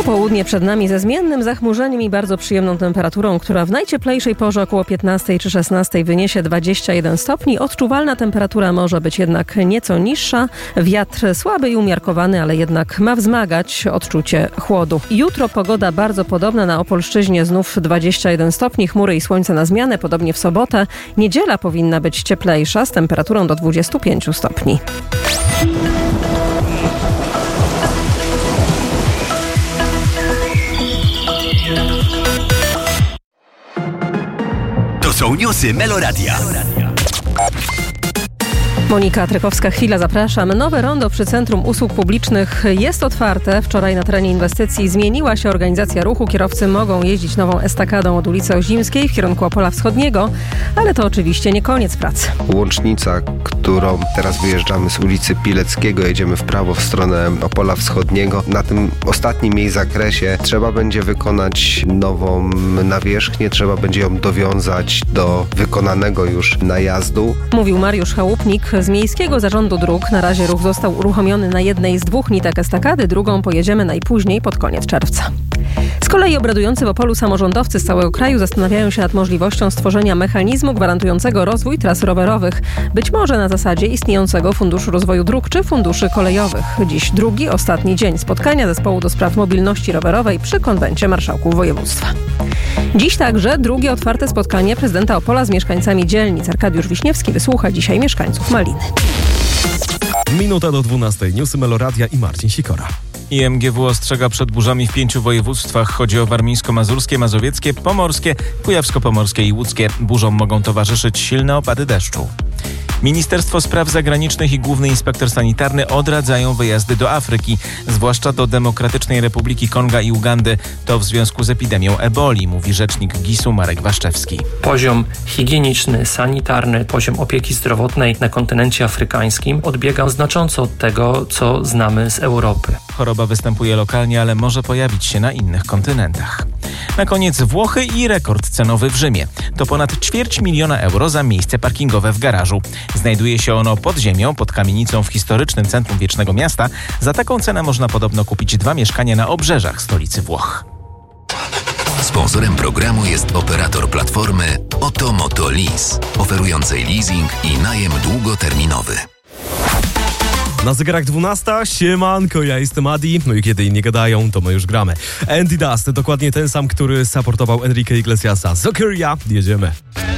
Południe przed nami ze zmiennym zachmurzeniem i bardzo przyjemną temperaturą, która w najcieplejszej porze około 15 czy 16 wyniesie 21 stopni. Odczuwalna temperatura może być jednak nieco niższa. Wiatr słaby i umiarkowany, ale jednak ma wzmagać odczucie chłodu. Jutro pogoda bardzo podobna, na Opolszczyźnie znów 21 stopni, chmury i słońce na zmianę, podobnie w sobotę. Niedziela powinna być cieplejsza z temperaturą do 25 stopni. To są newsy Meloradia. Monika Trykowska-Chwila, zapraszam. Nowe rondo przy Centrum Usług Publicznych jest otwarte. Wczoraj na terenie inwestycji zmieniła się organizacja ruchu. Kierowcy mogą jeździć nową estakadą od ulicy Ozimskiej w kierunku Opola Wschodniego, ale to oczywiście nie koniec pracy. Łącznica, którą teraz wyjeżdżamy z ulicy Pileckiego, jedziemy w prawo w stronę Opola Wschodniego. Na tym ostatnim jej zakresie trzeba będzie wykonać nową nawierzchnię, trzeba będzie ją dowiązać do wykonanego już najazdu. Mówił Mariusz Chałupnik z Miejskiego Zarządu Dróg. Na razie ruch został uruchomiony na jednej z dwóch nitek estakady, drugą pojedziemy najpóźniej pod koniec czerwca. Z kolei obradujący w Opolu samorządowcy z całego kraju zastanawiają się nad możliwością stworzenia mechanizmu gwarantującego rozwój tras rowerowych. Być może na zasadzie istniejącego Funduszu Rozwoju Dróg czy funduszy kolejowych. Dziś drugi, ostatni dzień spotkania zespołu do spraw mobilności rowerowej przy konwencie marszałków województwa. Dziś także drugie otwarte spotkanie prezydenta Opola z mieszkańcami dzielnic. Arkadiusz Wiśniewski wysłucha dzisiaj mieszkańców Maliny. Minuta do 12. Newsy Meloradia i Marcin Sikora. IMGW ostrzega przed burzami w 5 województwach. Chodzi o warmińsko-mazurskie, mazowieckie, pomorskie, kujawsko-pomorskie i łódzkie. Burzom mogą towarzyszyć silne opady deszczu. Ministerstwo Spraw Zagranicznych i Główny Inspektor Sanitarny odradzają wyjazdy do Afryki, zwłaszcza do Demokratycznej Republiki Konga i Ugandy. To w związku z epidemią eboli, mówi rzecznik GIS-u Marek Waszczewski. Poziom higieniczny, sanitarny, poziom opieki zdrowotnej na kontynencie afrykańskim odbiega znacząco od tego, co znamy z Europy. Choroba występuje lokalnie, ale może pojawić się na innych kontynentach. Na koniec Włochy i rekord cenowy w Rzymie. To ponad 250 000 euro za miejsce parkingowe w garażu. Znajduje się ono pod ziemią, pod kamienicą w historycznym centrum Wiecznego Miasta. Za taką cenę można podobno kupić 2 mieszkania na obrzeżach stolicy Włoch. Sponsorem programu jest operator platformy Otomoto Lease, oferującej leasing i najem długoterminowy. Na zegarach 12, siemanko, ja jestem Adi, no i kiedy inni gadają, to my już gramy. Andy Dust, dokładnie ten sam, który supportował Enrique Iglesiasa. Zokeria, jedziemy.